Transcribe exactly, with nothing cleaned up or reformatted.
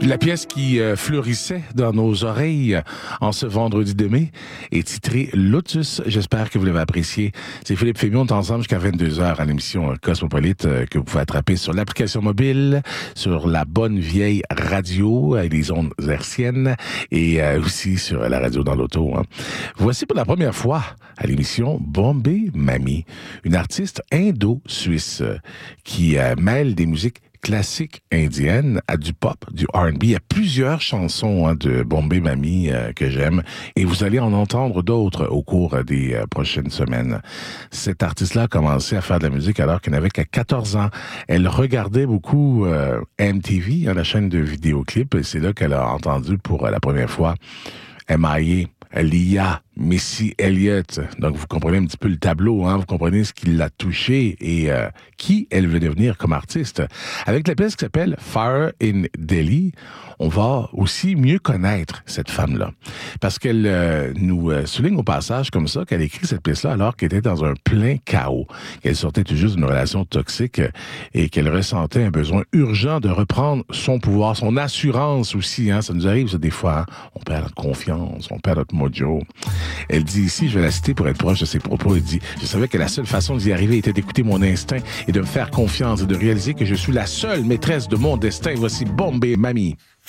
La pièce qui euh, fleurissait dans nos oreilles en ce vendredi de mai est titrée Lotus. J'espère que vous l'avez apprécié. C'est Philippe Fémion, on est ensemble jusqu'à vingt-deux heures à l'émission Cosmopolite euh, que vous pouvez attraper sur l'application mobile, sur la bonne vieille radio avec les ondes hertziennes et euh, aussi sur la radio dans l'auto. Hein. Voici pour la première fois à l'émission Bombay Mami, une artiste indo-suisse euh, qui euh, mêle des musiques classique indienne à du pop, du R and B. Il y a plusieurs chansons hein, de Bombay Mami euh, que j'aime et vous allez en entendre d'autres au cours des euh, prochaines semaines. Cette artiste-là a commencé à faire de la musique alors qu'elle n'avait qu'à quatorze ans. Elle regardait beaucoup euh, M T V, hein, la chaîne de vidéoclips, et c'est là qu'elle a entendu pour euh, la première fois M I A, Lia, Missy Elliott. Donc, vous comprenez un petit peu le tableau, hein? Vous comprenez ce qui l'a touché et euh, qui elle veut devenir comme artiste. Avec la pièce qui s'appelle Fire in Delhi, on va aussi mieux connaître cette femme-là. Parce qu'elle euh, nous euh, souligne au passage comme ça qu'elle écrit cette pièce-là alors qu'elle était dans un plein chaos. Qu'elle sortait tout juste d'une relation toxique et qu'elle ressentait un besoin urgent de reprendre son pouvoir, son assurance aussi. Hein? Ça nous arrive, ça, des fois. Hein? On perd notre confiance, on perd notre mojo. Elle dit ici, je vais la citer pour être proche de ses propos, elle dit « Je savais que la seule façon d'y arriver était d'écouter mon instinct et de me faire confiance et de réaliser que je suis la seule maîtresse de mon destin. Voici Bombay Mami. »